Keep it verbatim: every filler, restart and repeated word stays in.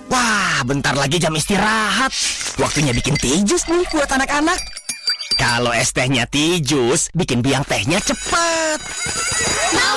Wah, bentar lagi jam istirahat. Waktunya bikin tijus nih buat anak-anak. Kalau es tehnya tijus, bikin biang tehnya cepat. Mau